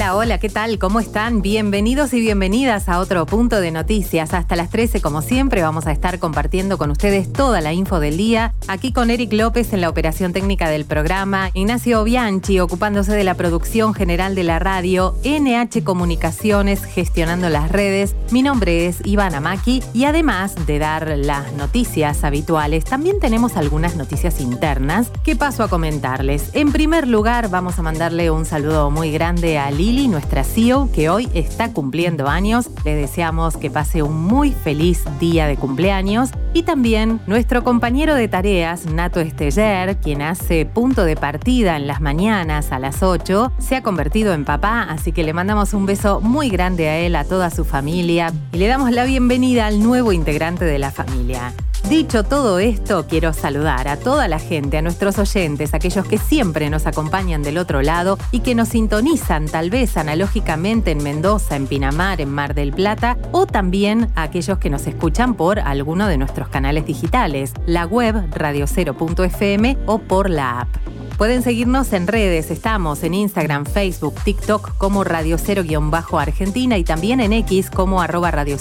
Hola, hola, ¿qué tal? ¿Cómo están? Bienvenidos y bienvenidas a otro punto de noticias. Hasta las 13, como siempre, vamos a estar compartiendo con ustedes toda la info del día. Aquí con Eric López en la operación técnica del programa, Ignacio Bianchi ocupándose de la producción general de la radio, NH Comunicaciones gestionando las redes. Mi nombre es Ivana Maki y además de dar las noticias habituales, también tenemos algunas noticias internas que paso a comentarles. En primer lugar, vamos a mandarle un saludo muy grande a Lili, nuestra CEO, que hoy está cumpliendo años. Le deseamos que pase un muy feliz día de cumpleaños. Y también nuestro compañero de tareas, Nato Esteller, quien hace punto de partida en las mañanas a las 8, se ha convertido en papá, así que le mandamos un beso muy grande a él, a toda su familia, y le damos la bienvenida al nuevo integrante de la familia. Dicho todo esto, quiero saludar a toda la gente, a nuestros oyentes, aquellos que siempre nos acompañan del otro lado y que nos sintonizan tal vez analógicamente en Mendoza, en Pinamar, en Mar del Plata, o también a aquellos que nos escuchan por alguno de nuestros canales digitales, la web radiocero.fm o por la app. Pueden seguirnos en redes, estamos en Instagram, Facebook, TikTok como Radio Cero-Argentina y también en X como @Radio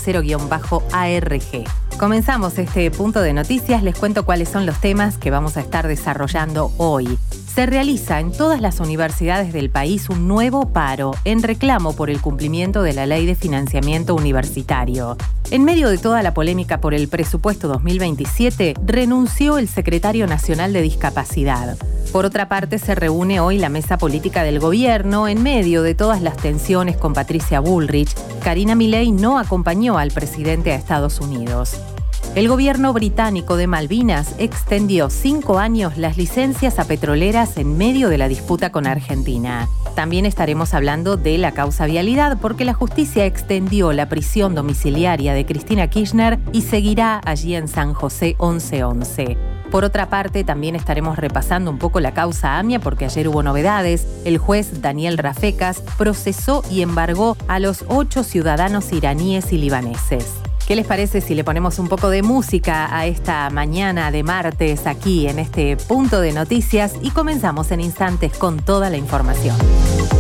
Cero-ARG. Comenzamos este punto de noticias, les cuento cuáles son los temas que vamos a estar desarrollando hoy. Se realiza en todas las universidades del país un nuevo paro en reclamo por el cumplimiento de la Ley de Financiamiento Universitario. En medio de toda la polémica por el presupuesto 2027, renunció el secretario nacional de Discapacidad. Por otra parte, se reúne hoy la mesa política del gobierno en medio de todas las tensiones con Patricia Bullrich. Karina Milei no acompañó al presidente a Estados Unidos. El gobierno británico de Malvinas extendió 5 años las licencias a petroleras en medio de la disputa con Argentina. También estaremos hablando de la causa vialidad porque la justicia extendió la prisión domiciliaria de Cristina Kirchner y seguirá allí en San José 1111. Por otra parte, también estaremos repasando un poco la causa AMIA porque ayer hubo novedades. El juez Daniel Rafecas procesó y embargó a los 8 ciudadanos iraníes y libaneses. ¿Qué les parece si le ponemos un poco de música a esta mañana de martes aquí en este punto de noticias y comenzamos en instantes con toda la información?